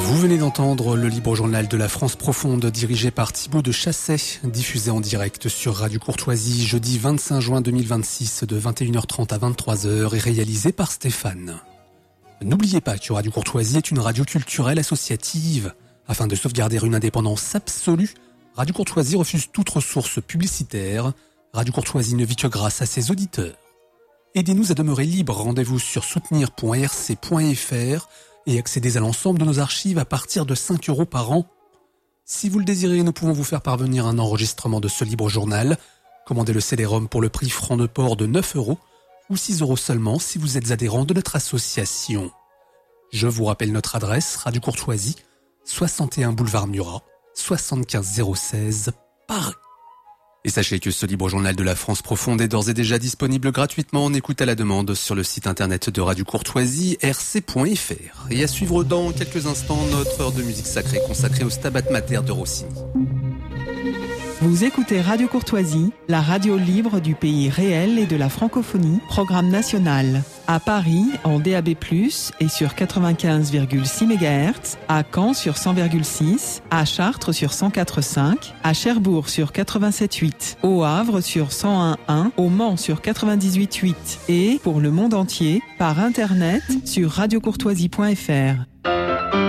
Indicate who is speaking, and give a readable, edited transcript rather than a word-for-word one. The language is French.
Speaker 1: Vous venez d'entendre le libre journal de la France profonde dirigé par Thibaut de Chassey, diffusé en direct sur Radio Courtoisie jeudi 25 juin 2026 de 21h30 à 23h et réalisé par Stéphane. N'oubliez pas que Radio Courtoisie est une radio culturelle associative. Afin de sauvegarder une indépendance absolue, Radio Courtoisie refuse toute ressource publicitaire. Radio Courtoisie ne vit que grâce à ses auditeurs. Aidez-nous à demeurer libre. Rendez-vous sur soutenir.rc.fr et accédez à l'ensemble de nos archives à partir de 5 € par an. Si vous le désirez, nous pouvons vous faire parvenir un enregistrement de ce libre journal. Commandez le CD-ROM pour le prix franc de port de 9 € ou 6 € seulement si vous êtes adhérent de notre association. Je vous rappelle notre adresse, Radio Courtoisie, 61 boulevard Murat, 75 016, Paris. Et sachez que ce libre journal de la France profonde est d'ores et déjà disponible gratuitement en écoute à la demande sur le site internet de Radio Courtoisie, rc.fr. Et à suivre dans quelques instants notre heure de musique sacrée consacrée au Stabat Mater de Rossini.
Speaker 2: Vous écoutez Radio Courtoisie, la radio libre du pays réel et de la francophonie, programme national. À Paris, en DAB+, et sur 95,6 MHz, à Caen sur 100,6, à Chartres sur 104,5, à Cherbourg sur 87,8, au Havre sur 101,1, au Mans sur 98,8 et, pour le monde entier, par Internet sur radiocourtoisie.fr.